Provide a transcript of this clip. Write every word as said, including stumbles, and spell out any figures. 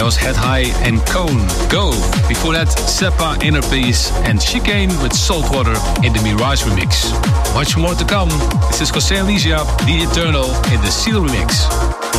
That was Head High and Cone, Go. Before that, Seppa, Inner Peace, and Chicane with Saltwater in the Mirage remix. Much more to come. This is Jose Alicia, The Eternal, in the Seal remix.